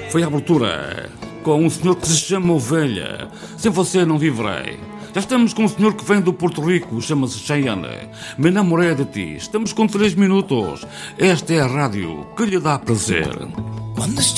Foi a abertura com um senhor que se chama Ovelha. Sem você não viverei. Já estamos com um senhor que vem do Porto Rico, chama-se Cheyenne. Me enamorei de ti. Estamos com 3 minutos. Esta é a rádio que lhe dá prazer. Quando